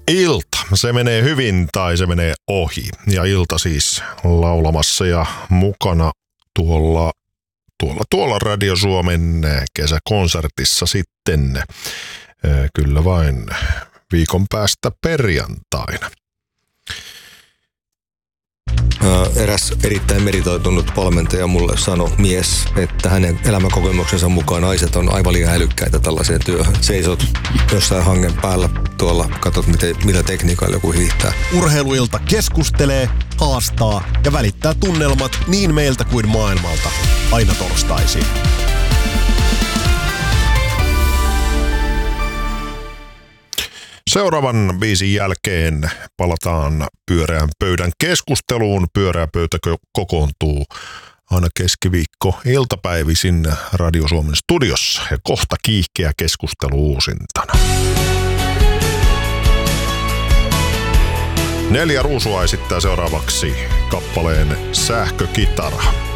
Ilta, se menee hyvin tai se menee ohi. Ja Ilta siis laulamassa ja mukana tuolla Radio Suomen kesäkonsertissa sitten. Kyllä vain viikon päästä perjantaina. Eräs erittäin meritoitunut valmentaja mulle sanoi mies, että hänen elämänkokemuksensa mukaan naiset on aivan liian älykkäitä tällaiseen työhön. Seisot jossain hangen päällä tuolla, katsot millä tekniikalla joku hiihtää. Urheiluilta keskustelee, haastaa ja välittää tunnelmat niin meiltä kuin maailmalta. Aina torstaisin. Seuraavan biisin jälkeen palataan pyöreän pöydän keskusteluun. Pyöreä pöytä kokoontuu aina keskiviikko iltapäivisin Radio Suomen studiossa ja kohta kiihkeä keskustelu uusintana. 4 Ruusua esittää seuraavaksi kappaleen Sähkökitara.